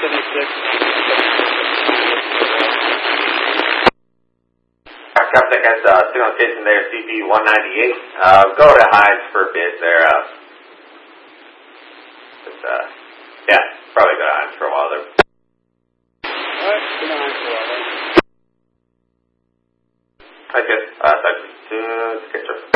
Captain, that's signal station there, CB198. Go to Hines for bids there. Yeah, probably go to Hines for a while there. Alright, go to Hines for a while then. I guess, that's good.